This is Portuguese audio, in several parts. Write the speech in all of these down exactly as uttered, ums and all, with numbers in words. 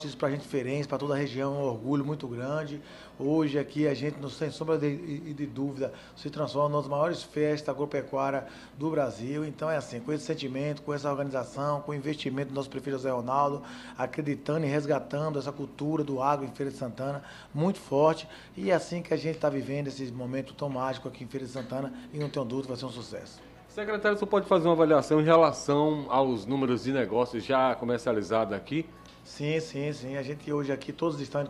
Isso para a gente diferente, para toda a região, é um orgulho muito grande. Hoje aqui a gente, sem sombra de, de dúvida, se transforma numa das maiores festas agropecuárias do Brasil. Então é assim, com esse sentimento, com essa organização, com o investimento do nosso prefeito José Ronaldo, acreditando e resgatando essa cultura do agro em Feira de Santana, muito forte. E é assim que a gente está vivendo esse momento tão mágico aqui em Feira de Santana e não tenho dúvida, vai ser um sucesso. Secretário, você pode fazer uma avaliação em relação aos números de negócios já comercializados aqui? Sim, sim, sim. A gente hoje aqui, todos estão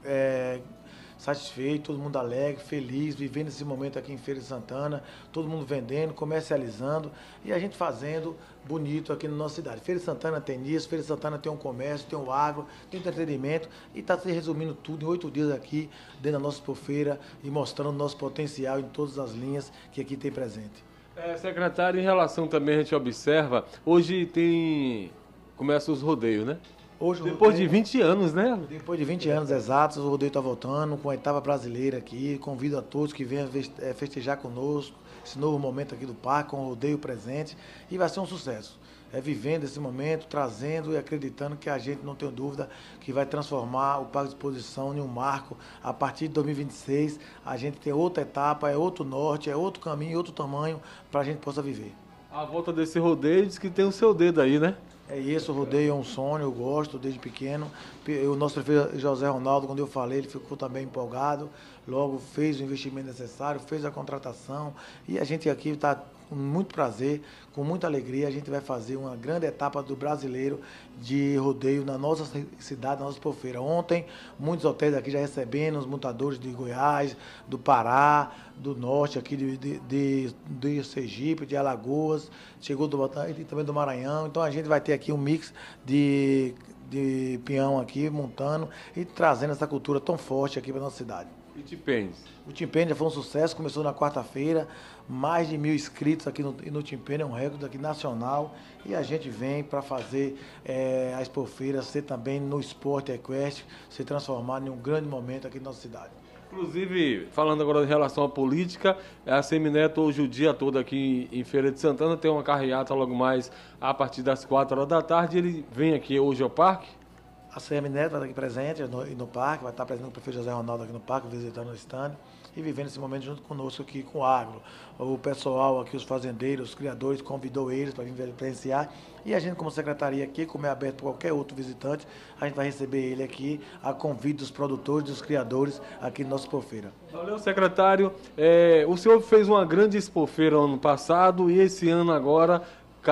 é, satisfeitos, todo mundo alegre, feliz, vivendo esse momento aqui em Feira de Santana, todo mundo vendendo, comercializando e a gente fazendo bonito aqui na nossa cidade. Feira de Santana tem isso, Feira de Santana tem um comércio, tem o agro, tem entretenimento e está se resumindo tudo em oito dias aqui dentro da nossa expofeira e mostrando o nosso potencial em todas as linhas que aqui tem presente. É, secretário, em relação também a gente observa, hoje tem, começa os rodeios, né? Hoje, Depois rodeio, de vinte anos, né? Depois de vinte anos exatos, o rodeio está voltando com a etapa brasileira aqui. Convido a todos que venham festejar conosco esse novo momento aqui do parque, com o rodeio presente. E vai ser um sucesso. É vivendo esse momento, trazendo e acreditando que a gente, não tem dúvida, que vai transformar o Parque de Exposição em um marco. A partir de dois mil e vinte e seis, a gente tem outra etapa, é outro norte, é outro caminho, outro tamanho para a gente possa viver. A volta desse rodeio diz que tem o seu dedo aí, né? É isso, o rodeio é um sonho, eu gosto desde pequeno. O nosso prefeito José Ronaldo, quando eu falei, ele ficou também empolgado, logo fez o investimento necessário, fez a contratação e a gente aqui está com muito prazer, com muita alegria, a gente vai fazer uma grande etapa do brasileiro de rodeio na nossa cidade, na nossa expofeira. Ontem, muitos hotéis aqui já recebendo os montadores de Goiás, do Pará, do norte aqui de, de, de, de Sergipe, de Alagoas, chegou do, e também do Maranhão. Então a gente vai ter aqui um mix de, de peão aqui, montando e trazendo essa cultura tão forte aqui para nossa cidade. E Timpênis? O Timpênis já foi um sucesso, começou na quarta-feira, mais de mil inscritos aqui no, no Timpênis, é um recorde aqui nacional, e a gente vem para fazer é, a expofeira ser também no esporte equestre, se transformar em um grande momento aqui na nossa cidade. Inclusive, falando agora em relação à política, a Semineto hoje o dia todo aqui em Feira de Santana tem uma carreata logo mais a partir das quatro horas da tarde, ele vem aqui hoje ao parque? A Semineto vai estar aqui presente no, no parque, vai estar presente com o prefeito José Ronaldo aqui no parque, visitando o estande e vivendo esse momento junto conosco aqui com o agro. O pessoal aqui, os fazendeiros, os criadores, convidou eles para vir presenciar. E a gente, como secretaria aqui, como é aberto para qualquer outro visitante, a gente vai receber ele aqui a convite dos produtores, dos criadores aqui no nosso expofeira. Valeu, secretário. É, o senhor fez uma grande expofeira ano passado e esse ano agora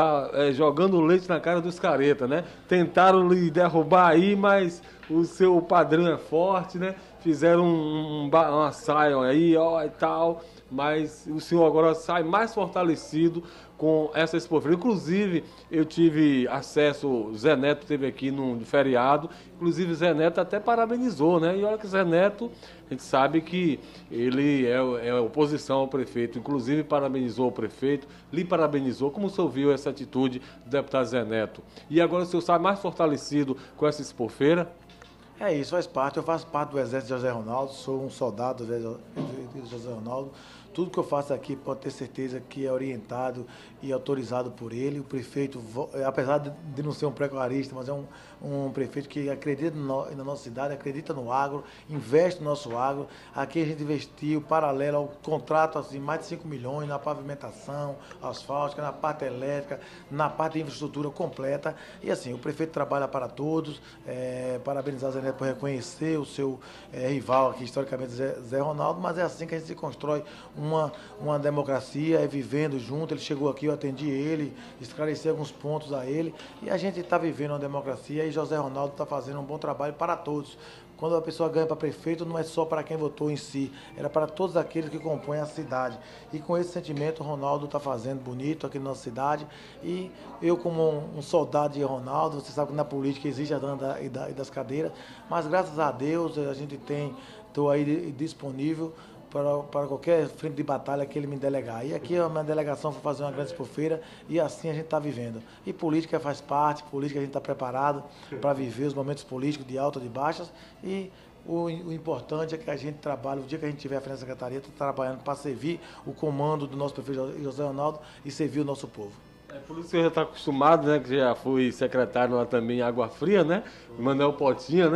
É, jogando leite na cara dos caretas, né? Tentaram lhe derrubar aí, mas o seu padrão é forte, né? Fizeram um, um, uma saia aí, ó, e tal, mas o senhor agora sai mais fortalecido com essa expofeira. Inclusive, eu tive acesso, o Zé Neto esteve aqui no feriado, inclusive o Zé Neto até parabenizou, né? E olha que o Zé Neto, a gente sabe que ele é, é oposição ao prefeito, inclusive parabenizou o prefeito, lhe parabenizou. Como o senhor viu essa atitude do deputado Zé Neto? E agora o senhor sai mais fortalecido com essa expofeira? É isso, faz parte. Eu faço parte do Exército de José Ronaldo, sou um soldado do Exército de José Ronaldo. Tudo que eu faço aqui pode ter certeza que é orientado e autorizado por ele. O prefeito, apesar de não ser um pecuarista, mas é um, um prefeito que acredita no, na nossa cidade, acredita no agro, investe no nosso agro. Aqui a gente investiu, paralelo ao contrato, assim, mais de cinco milhões na pavimentação asfáltica, na parte elétrica, na parte de infraestrutura completa. E assim, o prefeito trabalha para todos. É, parabenizar o Zé Neto por reconhecer o seu é, rival aqui, historicamente, Zé, Zé Ronaldo, mas é assim que a gente se constrói um Uma, uma democracia, é vivendo junto. Ele chegou aqui, eu atendi ele, esclareci alguns pontos a ele e a gente está vivendo uma democracia e José Ronaldo está fazendo um bom trabalho para todos. Quando a pessoa ganha para prefeito, não é só para quem votou em si, era para todos aqueles que compõem a cidade. E com esse sentimento, o Ronaldo está fazendo bonito aqui na nossa cidade. E eu, como um, um soldado de Ronaldo, você sabe que na política existe a dona e das cadeiras, mas graças a Deus a gente tem, estou aí disponível Para, para qualquer frente de batalha que ele me delegar. E aqui a minha delegação foi fazer uma grande expofeira e assim a gente está vivendo. E política faz parte, política a gente está preparado para viver os momentos políticos de altas e baixas e o, o importante é que a gente trabalhe, o dia que a gente tiver a frente da secretaria, está trabalhando para servir o comando do nosso prefeito José Ronaldo e servir o nosso povo. É por isso que você já está acostumado, né? Que já fui secretário lá também em Água Fria, né? Manuel Potinha, né?